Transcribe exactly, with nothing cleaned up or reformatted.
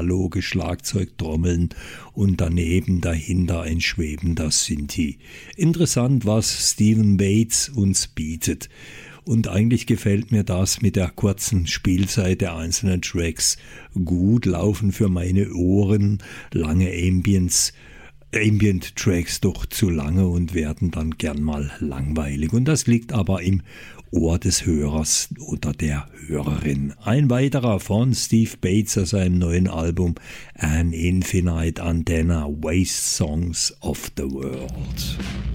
analoge Schlagzeugtrommeln und daneben dahinter ein schwebender Synthi. Interessant, was Stephen Bates uns bietet. Und eigentlich gefällt mir das mit der kurzen Spielzeit der einzelnen Tracks gut, laufen für meine Ohren lange Ambience, Ambient-Tracks doch zu lange und werden dann gern mal langweilig. Und das liegt aber im Ohr des Hörers oder der Hörerin. Ein weiterer von Steve Bates aus seinem neuen Album An Infinite Antenna, Waste Songs of the World.